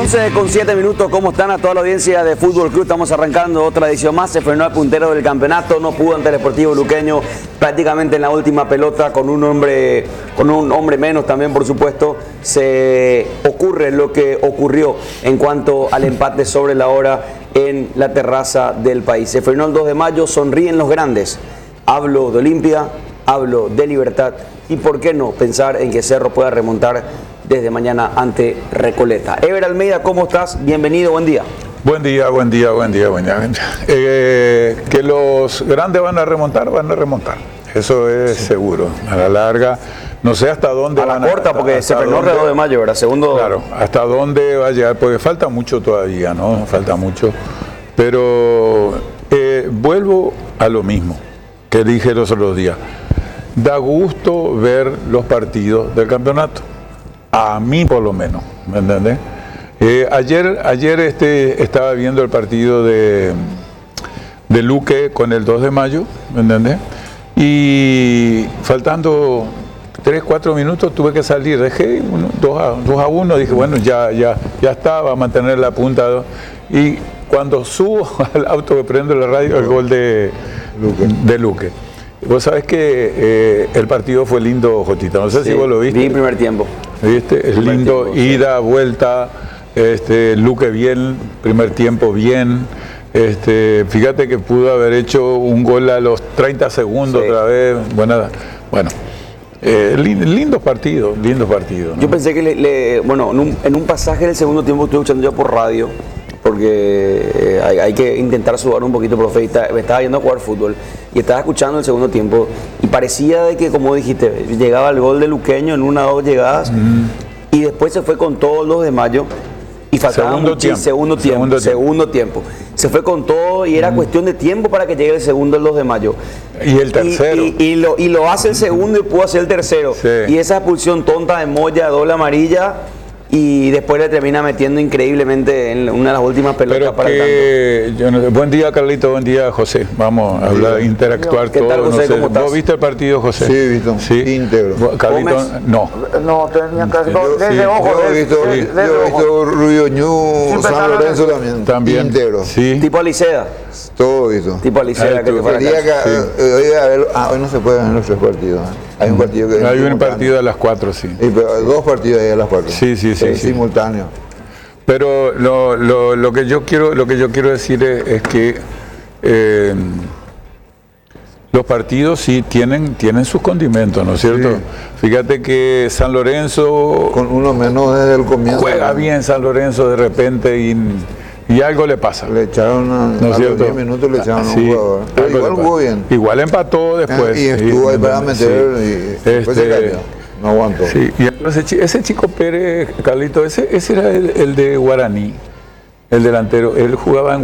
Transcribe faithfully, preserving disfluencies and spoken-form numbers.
once con siete minutos, ¿cómo están a toda la audiencia de Fútbol Club? Estamos arrancando otra edición más, se frenó el puntero del campeonato, no pudo ante el Deportivo Luqueño prácticamente en la última pelota con un hombre, con un hombre menos también por supuesto, se ocurre lo que ocurrió en cuanto al empate sobre la hora en la terraza del país. Se frenó el dos de mayo, sonríen los grandes, hablo de Olimpia, hablo de Libertad y por qué no pensar en que Cerro pueda remontar desde mañana ante Recoleta. Ever Almeida, ¿cómo estás? Bienvenido, buen día. Buen día, buen día, buen día, buen día. Eh, que los grandes van a remontar, van a remontar. Eso es seguro. A la larga, no sé hasta dónde a van la corta, a, porque se frenó el dos de mayo, ¿verdad? Segundo. Claro, hasta dónde va a llegar, porque falta mucho todavía, ¿no? Falta mucho. Pero eh, vuelvo a lo mismo que dije los otros días. Da gusto ver los partidos del campeonato. A mí por lo menos, ¿me entendés? Eh, ayer ayer este, estaba viendo el partido de, de Luque con el dos de mayo, ¿me entendés? Y faltando tres, cuatro minutos tuve que salir, dejé dos a uno, dije bueno, ya, ya, ya está, va a mantener la punta. Y cuando subo al auto que prendo la radio, el gol de Luque. De Luque. Vos sabés que eh, el partido fue lindo, Jotita, no sé sí, si vos lo viste. Vi el primer tiempo. ¿Viste? Es lindo, tiempo, ida, sí. vuelta, este, Luque bien, primer tiempo bien. Este, fíjate que pudo haber hecho un gol a los treinta segundos sí. otra vez. Buena, bueno, eh, lindos partidos, lindos partidos, ¿no? Yo pensé que, le, le, bueno, en un, en un pasaje del segundo tiempo estuve escuchando yo por radio, porque eh, hay, hay que intentar sudar un poquito, profe, y está, me estaba yendo a jugar fútbol y estaba escuchando el segundo tiempo y parecía de que, como dijiste, llegaba el gol de Luqueño en una o dos llegadas mm. y después se fue con todos los de mayo y faltaba segundo mucho tiempo. segundo tiempo, segundo tiempo, segundo tiempo. Se fue con todo y era mm. cuestión de tiempo para que llegue el segundo el dos de mayo. Y el tercero. Y, y, y, lo, y lo hace el segundo y pudo hacer el tercero. Sí. Y esa expulsión tonta de Moya, doble amarilla. Y después le termina metiendo increíblemente en una de las últimas pelotas. Pero para que, el yo no sé. Buen día, Carlito, buen día, José. Vamos a hablar, interactuar ¿Qué todo. tal, José, no sé. ¿cómo estás? ¿Vos viste el partido, José? Sí, visto. Sí, íntegro. Carlito, no. No, tenía que yo, desde sí, ojo. Yo he visto, desde, yo desde he visto Rubio Ñu, San Lorenzo también. También. Íntegro. Sí. Tipo Aliceda. Todo visto. Tipo Aliceda. Ah, que te fue Quería que, sí. eh, hoy, a ver, ah, hoy no se pueden ver los tres partidos. ¿eh? Hay un partido que Hay un partido a las cuatro, sí. Y, pero, dos partidos ahí a las cuatro. Sí, sí, sí. sí, sí. Simultáneo. Pero lo, lo, lo que yo quiero lo que yo quiero decir es, es que eh, los partidos sí tienen tienen sus condimentos, ¿no es cierto? Sí. Fíjate que San Lorenzo con uno menos desde el comienzo juega bien San Lorenzo de repente y, y algo le pasa. Le echaron a, ¿no a los diez minutos le echaron sí, a un jugador. Pero igual jugó bien. Igual empató después. Y estuvo ahí para meter sí. y después este, se cayó. No aguanto. Sí, y entonces ese Chico Pérez, Carlito, ese, ese era el, el de Guaraní, el delantero. Él jugaba en